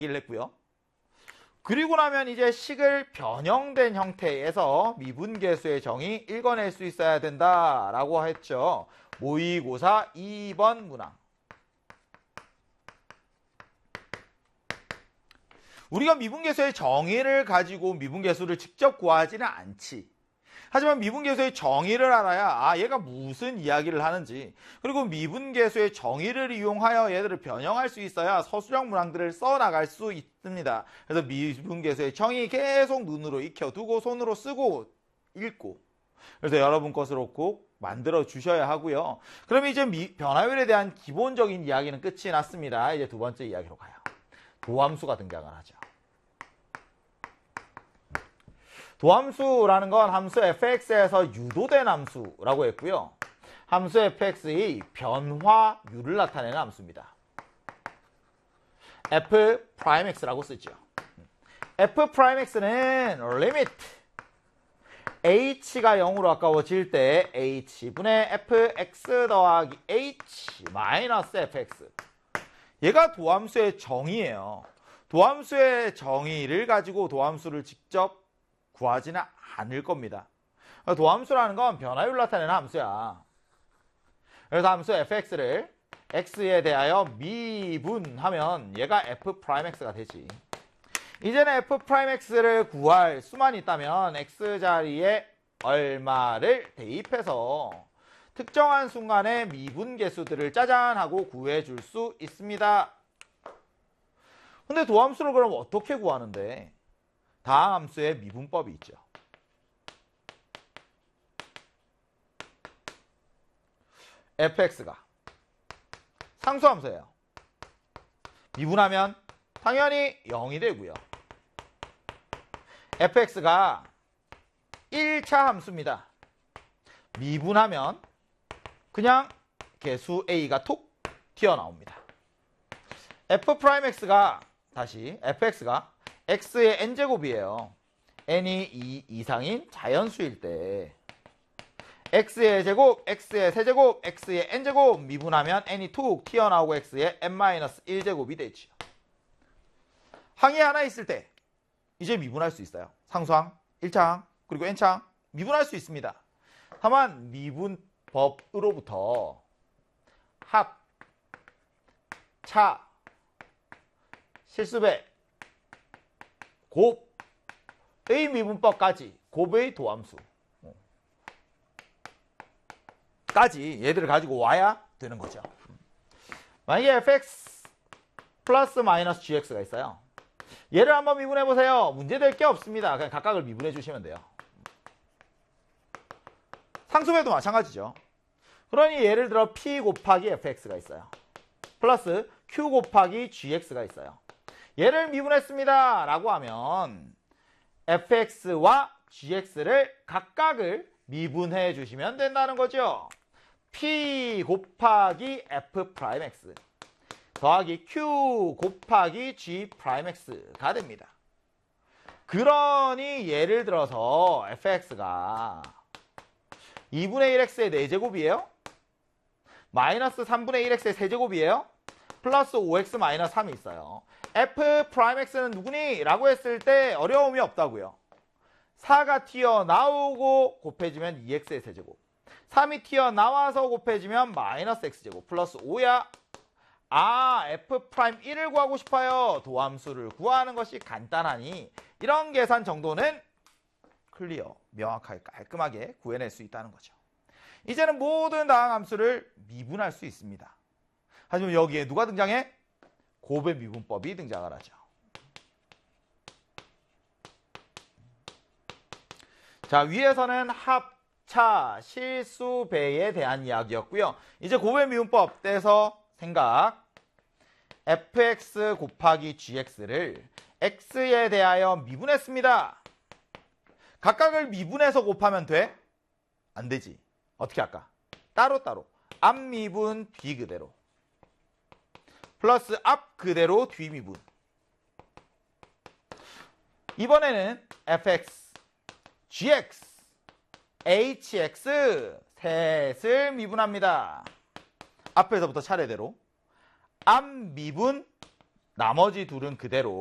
얘기를 했고요. 그리고 나면 이제 식을 변형된 형태에서 미분계수의 정의 읽어낼 수 있어야 된다라고 했죠. 모의고사 2번 문항. 우리가 미분계수의 정의를 가지고 미분계수를 직접 구하지는 않지. 하지만 미분계수의 정의를 알아야 얘가 무슨 이야기를 하는지, 그리고 미분계수의 정의를 이용하여 얘들을 변형할 수 있어야 서술형 문항들을 써나갈 수 있습니다. 그래서 미분계수의 정의 계속 눈으로 익혀두고 손으로 쓰고 읽고, 그래서 여러분 것으로 꼭 만들어 주셔야 하고요. 그러면 이제 변화율에 대한 기본적인 이야기는 끝이 났습니다. 이제 두 번째 이야기로 가요. 도함수가 등장을 하죠. 도함수라는 건 함수 fx에서 유도된 함수라고 했고요. 함수 fx의 변화율을 나타내는 함수입니다. f'x라고 쓰죠. f'x는 limit h가 0으로 가까워질 때 h분의 fx 더하기 h 마이너스 fx. 얘가 도함수의 정의예요. 도함수의 정의를 가지고 도함수를 직접 구하지는 않을 겁니다. 도함수라는 건 변화율 나타내는 함수야. 그래서 함수 fx를 x에 대하여 미분하면 얘가 f'x가 되지. 이제는 f'x를 구할 수만 있다면 x자리에 얼마를 대입해서 특정한 순간에 미분계수들을 짜잔 하고 구해줄 수 있습니다. 근데 도함수를 그럼 어떻게 구하는데? 다항 함수의 미분법이 있죠. fx가 상수함수예요. 미분하면 당연히 0이 되고요. fx가 1차 함수입니다. 미분하면 그냥 개수 a가 톡 튀어나옵니다. f'x가 다시 fx가 x의 n제곱이에요. n이 2 이상인 자연수일 때 x의 제곱, x의 세제곱, x의 n제곱 미분하면 n이 툭 튀어나오고 x의 n-1제곱이 되죠. 항이 하나 있을 때 이제 미분할 수 있어요. 상수항, 1차항, 그리고 n차항 미분할 수 있습니다. 다만 미분법으로부터 합, 차, 실수배, 곱의 미분법까지, 곱의 도함수 까지 얘들을 가지고 와야 되는 거죠. 만약에 fx 플러스 마이너스 gx가 있어요. 얘를 한번 미분해 보세요. 문제될 게 없습니다. 그냥 각각을 미분해 주시면 돼요. 상수배도 마찬가지죠. 그러니 예를 들어 p 곱하기 fx가 있어요. 플러스 q 곱하기 gx가 있어요. 얘를 미분했습니다 라고 하면 fx와 gx를 각각을 미분해 주시면 된다는 거죠. p 곱하기 f'x 더하기 q 곱하기 g'x가 됩니다. 그러니 예를 들어서 fx가 2분의 1x의 4제곱이에요. 마이너스 3분의 1x의 세제곱이에요. 플러스 5x 마이너스 3이 있어요. f'x는 누구니? 라고 했을 때 어려움이 없다고요. 4가 튀어나오고 곱해지면 2x의 세제곱. 3이 튀어나와서 곱해지면 마이너스 x제곱. 플러스 5야. f'1을 구하고 싶어요. 도함수를 구하는 것이 간단하니 이런 계산 정도는 클리어, 명확하게 깔끔하게 구해낼 수 있다는 거죠. 이제는 모든 다항 함수를 미분할 수 있습니다. 하지만 여기에 누가 등장해? 곱의 미분법이 등장을 하죠. 자, 위에서는 합차, 실수배에 대한 이야기였고요. 이제 곱의 미분법 떼서 생각. fx 곱하기 gx를 x에 대하여 미분했습니다. 각각을 미분해서 곱하면 돼? 안 되지. 어떻게 할까? 따로따로. 앞미분, 뒤그대로. 플러스 앞 그대로 뒤미분. 이번에는 fx, gx, hx 셋을 미분합니다. 앞에서부터 차례대로. 앞미분, 나머지 둘은 그대로